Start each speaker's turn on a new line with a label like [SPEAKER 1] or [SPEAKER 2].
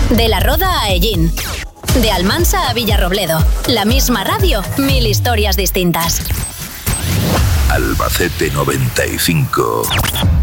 [SPEAKER 1] De La Roda a Hellín. De Almansa a Villarrobledo. La misma radio, 1000 historias distintas.
[SPEAKER 2] Albacete 95.